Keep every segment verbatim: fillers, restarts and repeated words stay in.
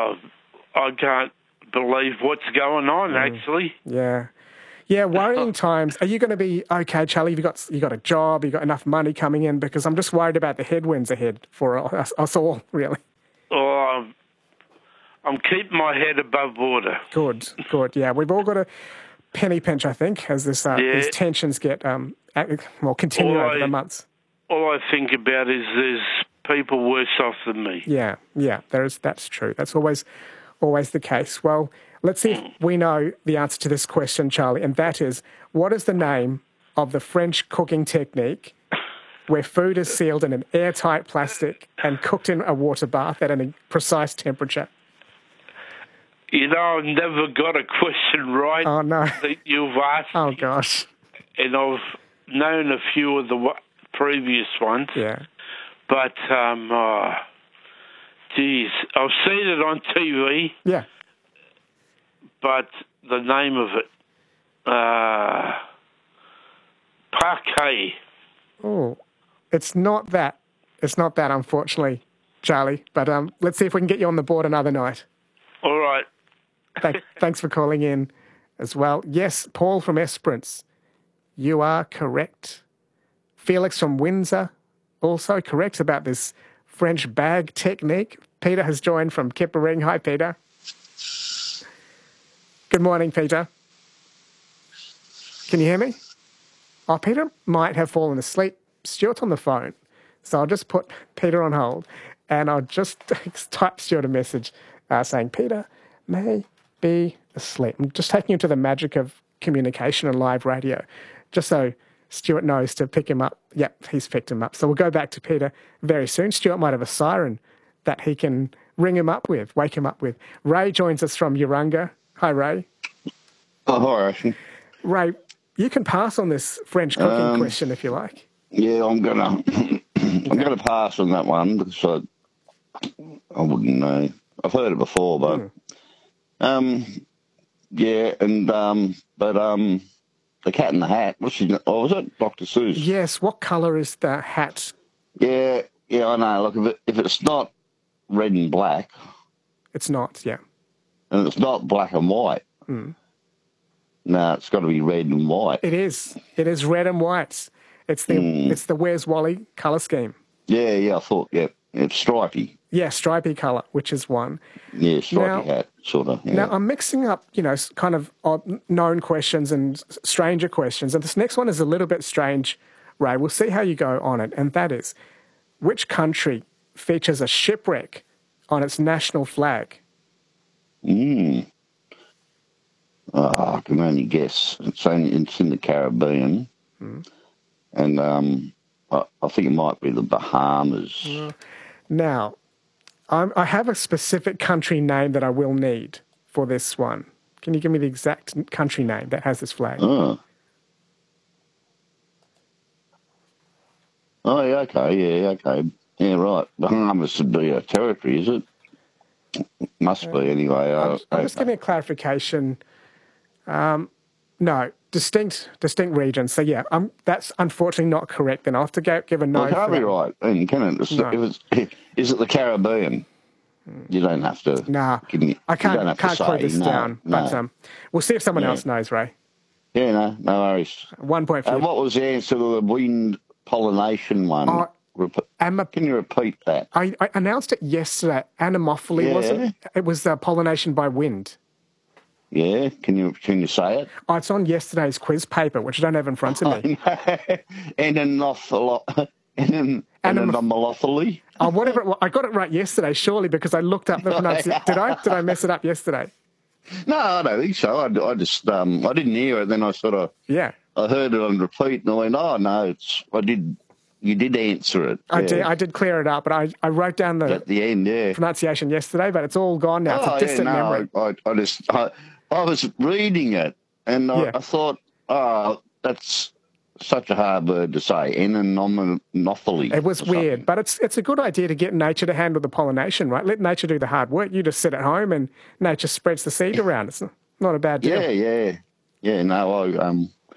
Oh, I can't believe what's going on, mm. actually. Yeah. Yeah, worrying times. Are you going to be okay, Charlie? Have you got you got a job? You got enough money coming in? Because I'm just worried about the headwinds ahead for us, us all, really. Oh, I'm, I'm keeping my head above water. Good, good. Yeah, we've all got a penny pinch, I think, as this uh, yeah. these tensions get um well continue all over I, the months. All I think about is there's people worse off than me. Yeah, yeah. There is. That's true. That's always always the case. Well. Let's see if we know the answer to this question, Charlie, and that is, what is the name of the French cooking technique where food is sealed in an airtight plastic and cooked in a water bath at a precise temperature? You know, I've never got a question right oh, no. that you've asked. Oh, gosh. And I've known a few of the previous ones. Yeah. But, um, uh, geez, I've seen it on T V. Yeah. But the name of it, uh, parquet. Oh, it's not that. It's not that, unfortunately, Charlie. But um, let's see if we can get you on the board another night. All right. Thank, thanks for calling in as well. Yes, Paul from Esperance, you are correct. Felix from Windsor, also correct about this French bag technique. Peter has joined from Kippering. Hi, Peter. Good morning, Peter. Can you hear me? Oh, Peter might have fallen asleep. Stuart's on the phone. So I'll just put Peter on hold and I'll just type Stuart a message uh, saying, Peter may be asleep. I'm just taking you to the magic of communication and live radio, just so Stuart knows to pick him up. Yep, he's picked him up. So we'll go back to Peter very soon. Stuart might have a siren that he can ring him up with, wake him up with. Ray joins us from Urunga. Hi, Ray. Oh, hi, Ashley. Ray, you can pass on this French cooking um, question if you like. Yeah, I'm gonna, I'm okay. gonna pass on that one because I, I wouldn't know. I've heard it before, but mm. um, yeah, and um, but um, the Cat in the Hat. What's she? Oh, was it Doctor Seuss? Yes. What colour is the hat? Yeah, yeah, I know. Look, if it, if it's not red and black, it's not. Yeah. And it's not black and white. Mm. No, it's got to be red and white. It is. It is red and white. It's the mm. it's the Where's Wally colour scheme. Yeah, yeah, I thought, yeah. It's stripy. Yeah, stripy colour, which is one. Yeah, stripy now, hat, sort of. Yeah. Now, I'm mixing up, you know, kind of odd, known questions and stranger questions. And this next one is a little bit strange, Ray. We'll see how you go on it. And that is, which country features a shipwreck on its national flag? Hmm. Oh, I can only guess. It's, only, it's in the Caribbean. Mm. And um, I, I think it might be the Bahamas. Uh, now, I'm, I have a specific country name that I will need for this one. Can you give me the exact country name that has this flag? Oh, oh yeah, okay, yeah, okay. Yeah, right. Bahamas would be a territory, is it? Must be, anyway. I'll, uh, I'll just okay. give me a clarification. Um, no, distinct distinct regions. So, yeah, um, that's unfortunately not correct. Then I'll have to go, give a no. Well, it can't be right, then, can it? It's, no. if it's, is it the Caribbean? You don't have to. Nah, you, I can't, you can't close this no, down. No. But um, we'll see if someone yeah. else knows, Ray. Yeah, no, no worries. One point for uh, you. What was the answer to the wind pollination one? Uh, Repeat, Am- can you repeat that? I, I announced it yesterday. Anemophily, yeah. wasn't it? It was uh, pollination by wind. Yeah, can you can you say it? Oh, it's on yesterday's quiz paper, which I don't have in front of me. Anemophily. Anemophily. Oh, whatever. It was. I got it right yesterday, surely, because I looked up the pronunciation. Did I? Did I mess it up yesterday? No, I don't think so. I, I just um, I didn't hear it. Then I sort of yeah. I heard it on repeat, and I went, "Oh no, it's I did." You did answer it. I yeah. did. I did clear it up, but I, I wrote down the at the end, yeah, pronunciation yesterday, but it's all gone now. Oh, it's a distant yeah, no, memory. I, I just I, I was reading it, and I, yeah. I thought, oh, that's such a hard word to say. Anemophily. It was weird, something. but it's it's a good idea to get nature to handle the pollination, right? Let nature do the hard work. You just sit at home, and nature spreads the seed around. It's not a bad deal. Yeah, yeah, yeah. No, I um.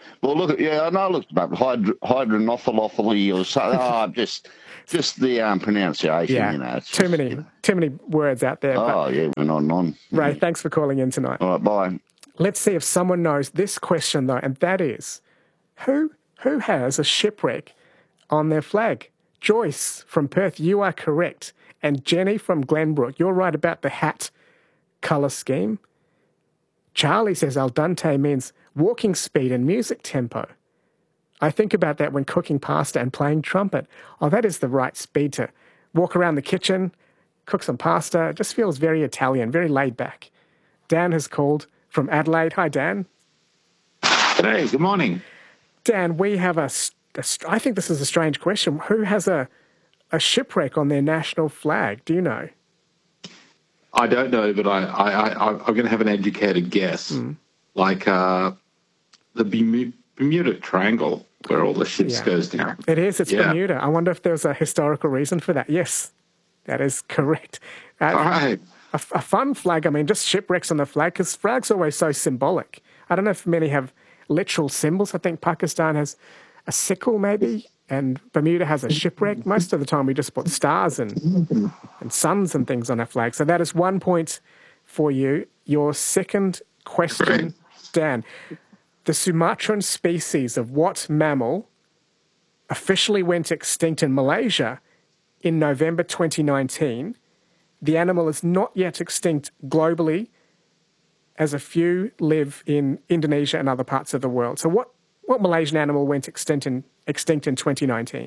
Well, look, yeah, I know I looked up hydro, hydronophilophilie or something. Oh, just just the um, pronunciation, Yeah, you know. It's too just, many, you know. too many words out there. Oh, But yeah, went on and on. Ray, Yeah. thanks for calling in tonight. All right, bye. Let's see if someone knows this question though, and that is, who who has a shipwreck on their flag? Joyce from Perth, you are correct, and Jenny from Glenbrook, you're right about the hat colour scheme. Charlie says al dente means walking speed and music tempo. I think about that when cooking pasta and playing trumpet. Oh, that is the right speed to walk around the kitchen, cook some pasta. It just feels very Italian, very laid back. Dan has called from Adelaide. Hi, Dan. Hey, good morning. Dan, we have a, a, I think this is a strange question. Who has a, a shipwreck on their national flag? Do you know? I don't know, but I, I, I, I'm going to have an educated guess. Mm. Like uh, the Bermuda Triangle, where all the ships yeah. goes down. It is. It's yeah. Bermuda. I wonder if there's a historical reason for that. Yes, that is correct. Uh, all right. A, a fun flag. I mean, just shipwrecks on the flag, because flags are always so symbolic. I don't know if many have literal symbols. I think Pakistan has a sickle, maybe, and Bermuda has a shipwreck. Most of the time, we just put stars and and suns and things on our flag. So that is one point for you. Your second question, Great. Dan. The Sumatran species of what mammal officially went extinct in Malaysia in November twenty nineteen? The animal is not yet extinct globally, as a few live in Indonesia and other parts of the world. So what, what Malaysian animal went extinct in, extinct in twenty nineteen?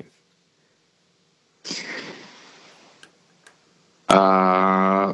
Uh,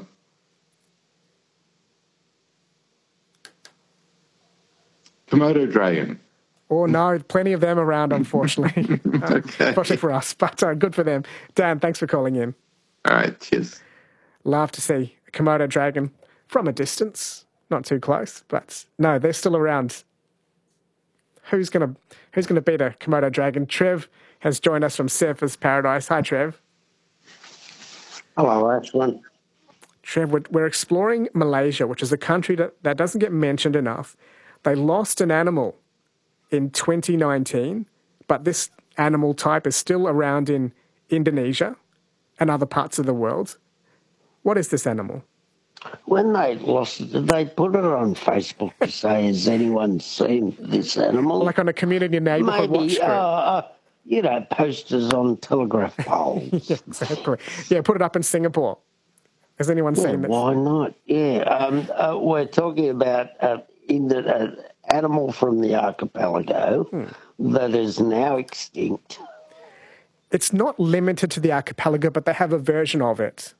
Komodo dragon. Oh, no, plenty of them around, unfortunately. uh, Okay. Unfortunately for us, but uh, good for them. Dan, thanks for calling in. All right, cheers. Love to see a Komodo dragon from a distance. Not too close, but no, they're still around. Who's gonna Who's gonna beat a Komodo dragon? Trev has joined us from Surfers Paradise. Hi, Trev. Hello, Ashwin. Trev, we're, we're exploring Malaysia, which is a country that, that doesn't get mentioned enough. They lost an animal in twenty nineteen, but this animal type is still around in Indonesia and other parts of the world. What is this animal? When they lost it, did they put it on Facebook to say, has anyone seen this animal? Like on a community neighbourhood watch Maybe, group. uh, uh, you know, posters on telegraph poles. Yeah, exactly. Yeah, put it up in Singapore. Has anyone Yeah, seen this? why not? Yeah, um, uh, we're talking about uh, in the, uh, animal from the archipelago hmm. that is now extinct. It's not limited to the archipelago, but they have a version of it.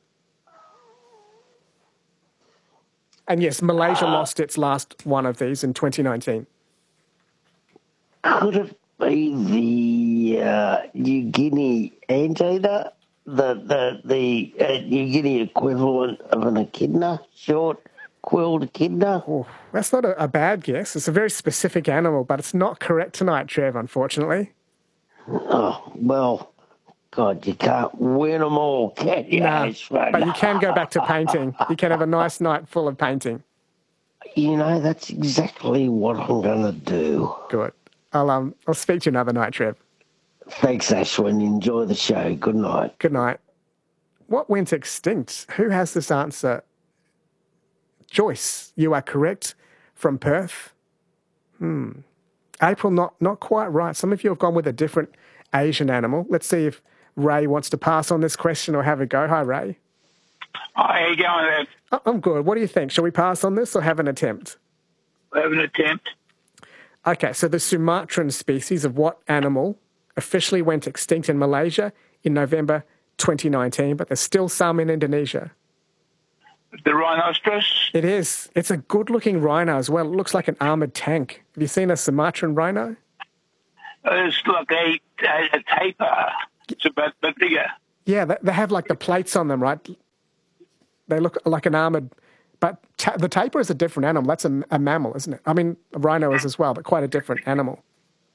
And yes, Malaysia uh, lost its last one of these in twenty nineteen. Could it be the uh, New Guinea anteater? The the the uh, New Guinea equivalent of an echidna, short-quilled echidna? Oh, that's not a, a bad guess. It's a very specific animal, but it's not correct tonight, Trev, unfortunately. Oh, well... God, you can't win them all, can you? No, but you can go back to painting. You can have a nice night full of painting. You know, that's exactly what I'm going to do. Good. I'll um, I'll speak to you another night, Trev. Thanks, Ashwin. Enjoy the show. Good night. Good night. What went extinct? Who has this answer? Joyce, you are correct, from Perth. Hmm. April, not not quite right. Some of you have gone with a different Asian animal. Let's see if Ray wants to pass on this question or have a go. Hi, Ray. Hi, how you going there? Oh, I'm good. What do you think? Shall we pass on this or have an attempt? We'll have an attempt. Okay, so the Sumatran species of what animal officially went extinct in Malaysia in November twenty nineteen, but there's still some in Indonesia? The rhinoceros? It is. It's a good-looking rhino as well. It looks like an armoured tank. Have you seen a Sumatran rhino? It's like a, a, a taper. It's a bit, bit bigger. Yeah, they, they have like the plates on them, right? They look like an armoured... But ta- the tapir is a different animal. That's a, a mammal, isn't it? I mean, a rhino is as well, but quite a different animal.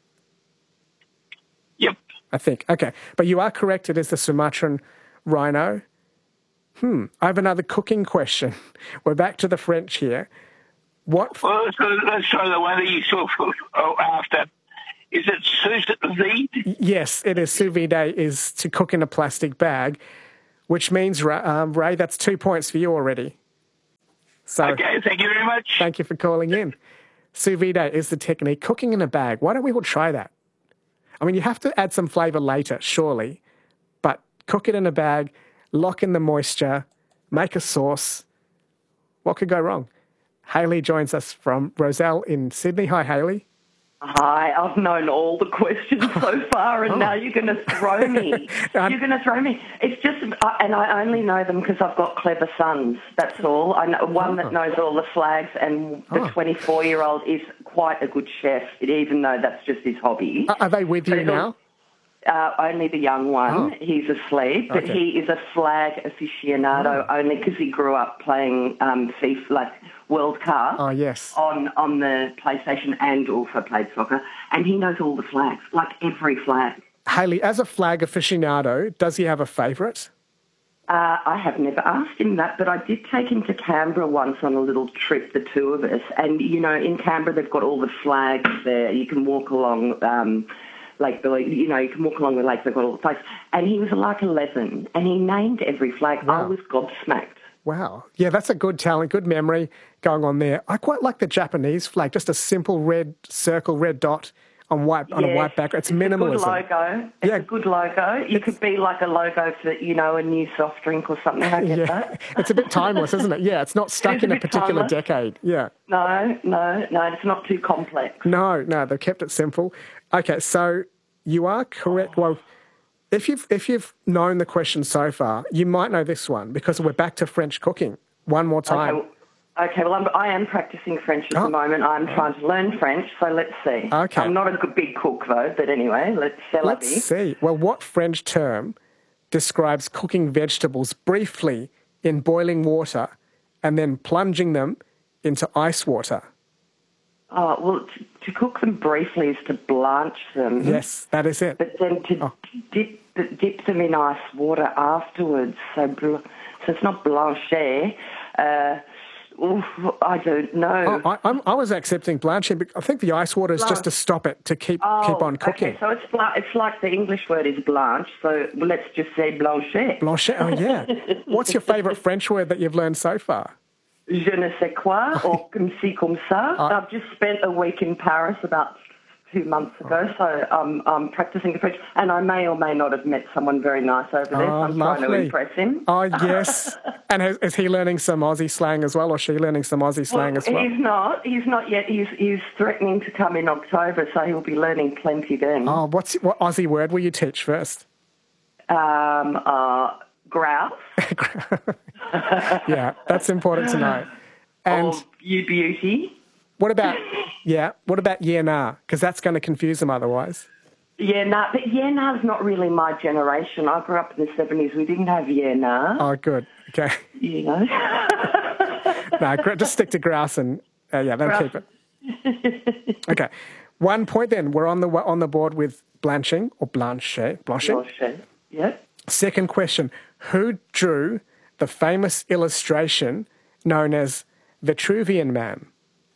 Yep. I think. Okay. But you are correct. It is the Sumatran rhino. Hmm. I have another cooking question. We're back to the French here. What? Well, let's, go, let's try the one that you saw for, oh, after. Is it sous vide? Yes, it is. Sous vide is to cook in a plastic bag, which means, um, Ray, that's two points for you already. So, okay, thank you very much. Thank you for calling in. Sous vide is the technique. Cooking in a bag. Why don't we all try that? I mean, you have to add some flavour later, surely, but cook it in a bag, lock in the moisture, make a sauce. What could go wrong? Hayley joins us from Roselle in Sydney. Hi, Hayley. Hi, I've known all the questions so far, and Oh. now you're going to throw me. Um, You're going to throw me. It's just, and I only know them because I've got clever sons. That's all. I know one that knows all the flags, and the Oh. twenty-four-year-old is quite a good chef, even though that's just his hobby. Are are they with you But it'll- now? Uh, only the young one. Oh. He's asleep, but Okay. he is a flag aficionado Oh. only because he grew up playing um, FIFA, like World Cup Oh, yes. on on the PlayStation, and also played soccer, and he knows all the flags, like every flag. Hayley, as a flag aficionado, does he have a favourite? Uh, I have never asked him that, but I did take him to Canberra once on a little trip, the two of us. And, you know, in Canberra, they've got all the flags there. You can walk along um, Lake Billy, you know, you can walk along the lake, they've got all the flags. And he was like eleven, and he named every flag. Wow. I was gobsmacked. Wow. Yeah, that's a good talent, good memory going on there. I quite like the Japanese flag, just a simple red circle, red dot on white on a Yes, white background. It's, it's minimalism. a good logo. It's Yeah. a good logo. You could be like a logo for, you know, a new soft drink or something. I get Yeah, that. it's a bit timeless, isn't it? Yeah, it's not stuck It is in a a bit particular timeless. decade. Yeah. No, no, no, it's not too complex. No, no, they've kept it simple. Okay, so you are correct. Well, if you've if you've known the question so far, you might know this one because we're back to French cooking. One more time. Okay, well, okay, well I'm, I am practicing French at Oh. the moment. I'm trying to learn French, so let's see. Okay. I'm not a good big cook, though, but anyway, let's see. Let's see. Well, what French term describes cooking vegetables briefly in boiling water and then plunging them into ice water? Oh, well, to, to cook them briefly is to blanch them. Yes, that is it. But then to Oh. dip dip them in ice water afterwards. So, bl- so it's not blanchet. Uh, oof, I don't know. Oh, I, I'm, I was accepting blanching, but I think the ice water is just to stop it, to keep keep on cooking. Okay, so it's bla- it's like the English word is blanche, so let's just say blanchet. Blanchet, oh yeah. What's your favourite French word that you've learned so far? Je ne sais quoi, or comme ci, comme ça. Oh. I've just spent a week in Paris about two months ago, so um, I'm practicing the French, and I may or may not have met someone very nice over there, so Oh, I'm trying to lovely. impress him. Oh, yes. And is, is he learning some Aussie slang as well, or she learning some Aussie slang as well? He's not. He's not yet. He's he's threatening to come in October, so he'll be learning plenty then. Oh, what's what Aussie word will you teach first? Um, uh, grouse Yeah, that's important to know. And or you beauty. what about, yeah, what about yeah, nah? Because that's going to confuse them otherwise. Yeah, nah, but yeah, nah's not really my generation. I grew up in the seventies. We didn't have yeah, nah. Oh, good. Okay. You know. No, gr- just stick to grouse and, uh, yeah, they'll keep it. Okay. One point then. We're on the on the board with blanching or blanchet. Blanching. Bullshit. Yep. Second question. Who drew the famous illustration known as Vitruvian Man?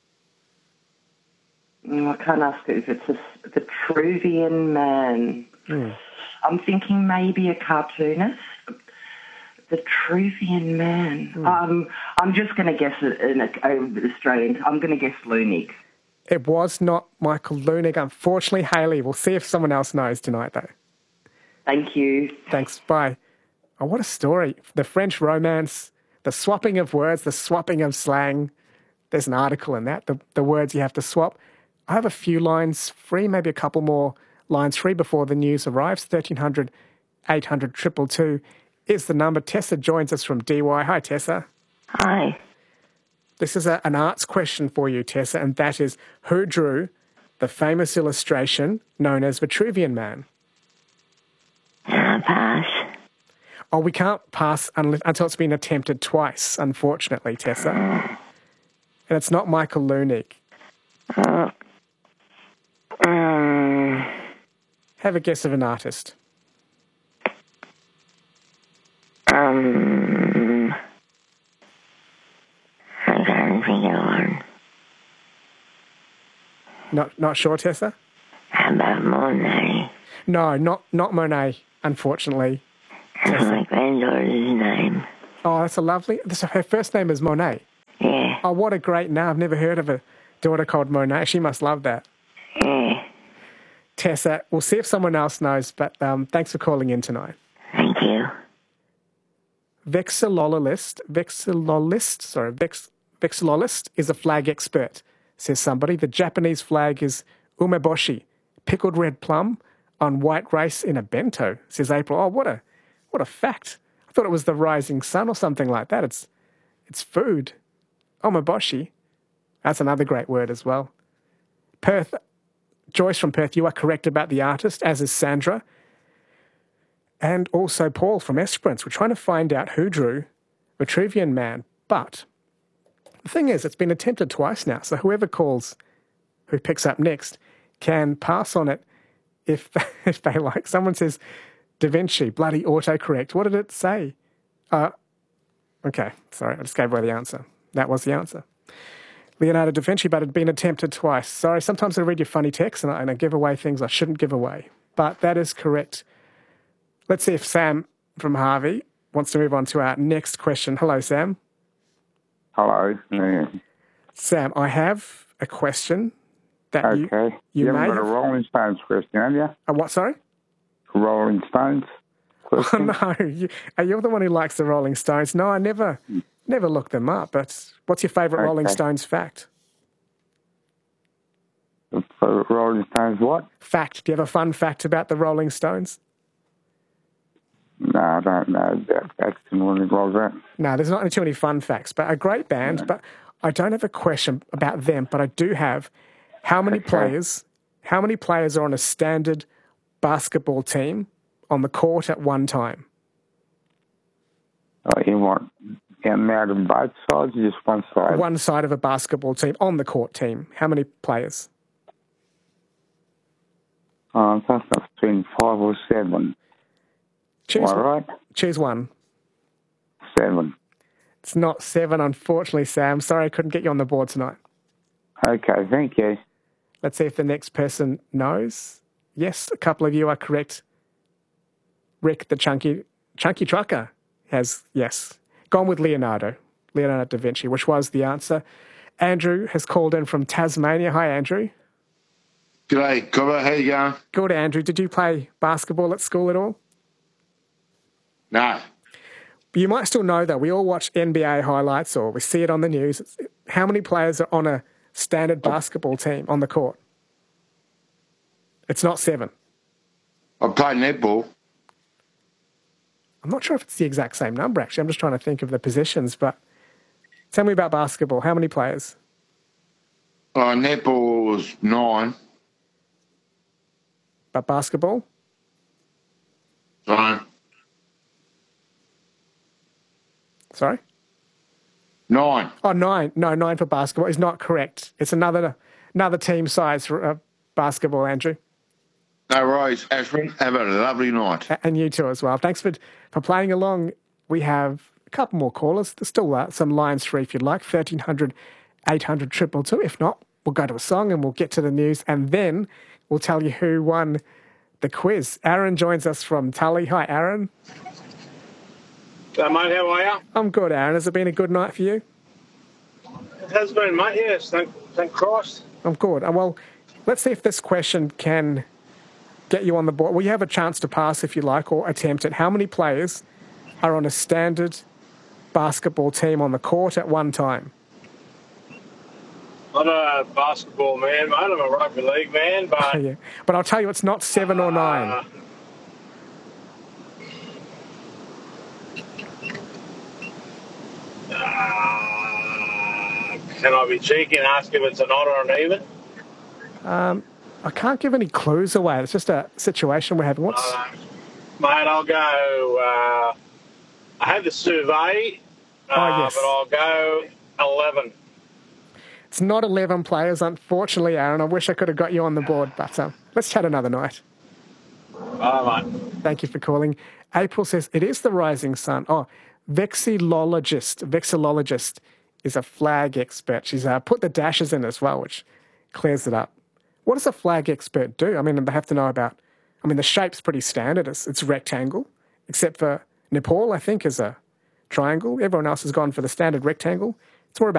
Mm, I can't ask if it's a, the Vitruvian Man. Mm. I'm thinking maybe a cartoonist. The Vitruvian Man. Mm. Um, I'm just going to guess an, an Australian. I'm going to guess Lunig. It was not Michael Lunig. Unfortunately, Hayley. We'll see if someone else knows tonight, though. Thank you. Thanks. Bye. Oh, what a story. The French romance, the swapping of words, the swapping of slang. There's an article in that, the, the words you have to swap. I have a few lines free, maybe a couple more lines free before the news arrives. thirteen hundred, eight hundred, two two two is the number. Tessa joins us from D Y. Hi, Tessa. Hi. This is a, an arts question for you, Tessa, and that is, who drew the famous illustration known as Vitruvian Man? Uh, pass. Oh, we can't pass unless, until it's been attempted twice, unfortunately, Tessa. And it's not Michael Lunig. Uh, um, Have a guess of an artist. um, I can't think of one. Not not sure, Tessa? How about Monet? No, not not Monet, unfortunately. That's my granddaughter's name. Oh, that's a lovely... So her first name is Monet. Yeah. Oh, what a great name. I've never heard of a daughter called Monet. She must love that. Yeah. Tessa, we'll see if someone else knows, but um, thanks for calling in tonight. Thank you. Vexillologist, vexillologist, sorry, vex, vexillologist is a flag expert, says somebody. The Japanese flag is umeboshi, pickled red plum on white rice in a bento, says April. Oh, what a what a fact. I thought it was the rising sun or something like that. It's it's food. Umeboshi. That's another great word as well. Perth, Joyce from Perth, you are correct about the artist, as is Sandra. And also Paul from Esperance. We're trying to find out who drew Vitruvian Man. But the thing is, it's been attempted twice now. So whoever calls, who picks up next, can pass on it if, if they like. Someone says, Da Vinci, bloody autocorrect. What did it say? Uh, okay, sorry, I just gave away the answer. That was the answer. Leonardo da Vinci, but it had been attempted twice. Sorry, sometimes I read your funny texts and I, and I give away things I shouldn't give away. But that is correct. Let's see if Sam from Harvey wants to move on to our next question. Hello, Sam. Hello. Yeah. Sam, I have a question that Okay. you, You, you haven't may got have... a Rolling Stones question, have you? A what, sorry? A Rolling Stones Oh, question? no. You, are you the one who likes the Rolling Stones? No, I never never looked them up. But what's your favourite Rolling Okay. Stones fact? For Rolling Stones what? Fact. Do you have a fun fact about the Rolling Stones? No, I don't know. That, that's what it was that. No, there's not too many fun facts, but a great band. But I don't have a question about them, but I do have how many Okay. players, how many players are on a standard basketball team on the court at one time? Oh, you want them out of both sides or just one side? One side of a basketball team, on the court team. How many players? Oh, I thought that's between five or seven. Choose, All right? choose one. Seven. It's not seven, unfortunately, Sam. Sorry I couldn't get you on the board tonight. Okay, thank you. Let's see if the next person knows. Yes, a couple of you are correct. Rick, the chunky chunky trucker, has, yes, gone with Leonardo, Leonardo da Vinci, which was the answer. Andrew has called in from Tasmania. Hi, Andrew. G'day, Cobber. How you going? Good, Andrew. Did you play basketball at school at all? No. You might still know, though, we all watch N B A highlights or we see it on the news. It's, how many players are on a standard basketball team on the court? It's not seven. I played netball. I'm not sure if it's the exact same number, actually. I'm just trying to think of the positions, but tell me about basketball. How many players? Uh, netball was nine. But basketball? So, Sorry? nine. Oh, nine. No, nine for basketball is not correct. It's another another team size for uh, basketball, Andrew. No worries, Ashman. Have a lovely night. A- And you too as well. Thanks for for playing along. We have a couple more callers. There's still uh, some lines free if you'd like. thirteen hundred, eight hundred, two two two. If not, we'll go to a song and we'll get to the news. And then we'll tell you who won the quiz. Aaron joins us from Tully. Hi, Aaron. So, mate, how are you? I'm good, Aaron. Has it been a good night for you? It has been, mate, yes. Thank, thank Christ. I'm good. Uh, Well, let's see if this question can get you on the board. Well, you have a chance to pass if you like or attempt it. How many players are on a standard basketball team on the court at one time? I'm a basketball man, mate. I'm a rugby league man, but... yeah. But I'll tell you, it's not seven or nine. Uh, uh, can I be cheeky and ask if it's an odd or an even? Um, I can't give any clues away. It's just a situation we're having. What's... Uh, mate, I'll go... Uh, I had the survey, uh, Oh, yes. but I'll go eleven. It's not eleven players, unfortunately, Aaron. I wish I could have got you on the board, but um, let's chat another night. All right. Thank you for calling. April says, it is the rising sun. Oh, vexillologist. Vexillologist is a flag expert. She's uh, put the dashes in as well, which clears it up. What does a flag expert do? I mean, they have to know about, I mean, the shape's pretty standard. It's, it's rectangle, except for Nepal, I think, is a triangle. Everyone else has gone for the standard rectangle. It's more about